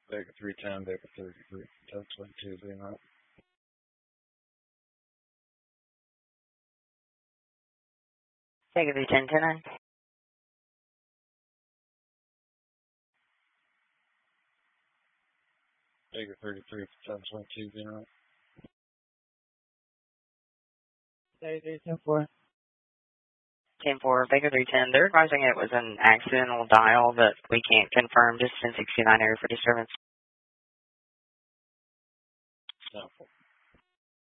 Baker 310, Baker 33, Delta 22, being up. Baker 310, 10-9. Baker 33, Delta 22, being up. 33, 10-4. 10-4, Baker 310. They're advising it was an accidental dial, but we can't confirm. Just 1069 area for disturbance. 10-4.